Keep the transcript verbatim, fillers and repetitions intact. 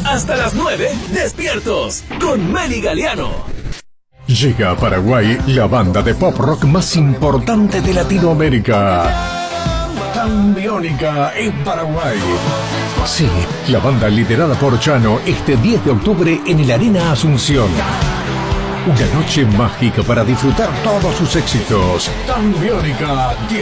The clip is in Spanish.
hasta las nueve, despiertos, con Meli Galeano. Llega a Paraguay la banda de pop rock más importante de Latinoamérica. Tambiónica en Paraguay. Sí, la banda liderada por Chano este diez de octubre en el Arena Asunción. Una noche mágica para disfrutar todos sus éxitos. Tambiónica